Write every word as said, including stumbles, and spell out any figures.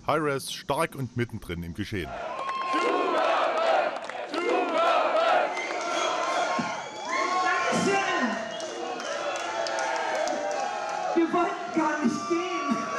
Hi-Res stark und mittendrin im Geschehen. Wir wollten gar nicht gehen.